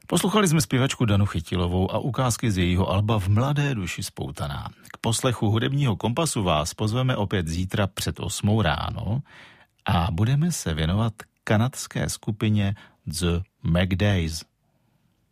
Poslouchali jsme zpěvačku Danu Chytilovou a ukázky z jejího alba V mladé duši spoutaná. K poslechu hudebního kompasu vás pozveme opět zítra před 8 ráno a budeme se věnovat kanadské skupině The McDays.